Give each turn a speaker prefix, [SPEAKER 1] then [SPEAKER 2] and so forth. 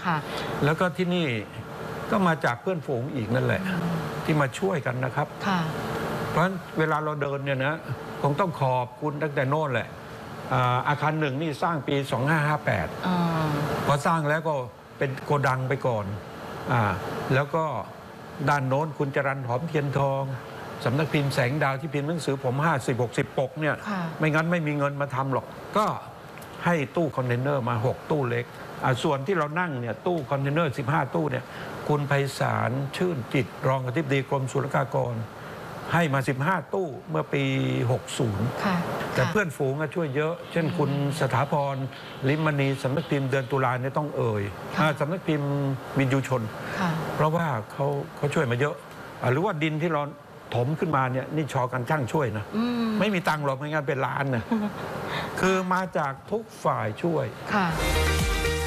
[SPEAKER 1] ค่ะ
[SPEAKER 2] แล้วก็ที่นี่ก็มาจากเพื่อนฝูงอีกนั่นแหละที่มาช่วยกันนะครับ
[SPEAKER 1] ค่ะ
[SPEAKER 2] เพราะฉะนั้นเวลาเราเดินเนี่ยนะคงต้องขอบคุณตั้งแต่โน่นแหละอาคารหนึ่งนี่สร้างปี 2558พอสร้างแล้วก็เป็นโกดังไปก่อนแล้วก็ด้านโน้นคุณจรัญหอมเทียนทองสำนักพิมพ์แสงดาวที่พิมพ์หนังสือผม50-60 ปกเนี่ยไม่งั้นไม่มีเงินมาทำหรอกก็ให้ตู้คอนเทนเนอร์มา6ตู้เล็กส่วนที่เรานั่งเนี่ยตู้คอนเทนเนอร์15ตู้เนี่ยคุณไพศาลชื่นจิตรองอธิบดีกรมศุลกากรให้มา15ตู้เมื่อปี60แต่เพื่อนฝูงช่วยเยอะเช่นคุณสถาพรลิมมณีสำนักพิมพ์เดือนตุลาเนี่ยต้องเอ่ยสำนักพิมพ์วินยูชนเพราะว่าเขาช่วยมาเยอะหรือว่าดินที่เราถมขึ้นมาเนี่ยนี่ชอกันช่างช่วยนะไม่มีตังค์หรอกไม่งั้นเป็นล้านนะคือมาจากทุกฝ่ายช่วย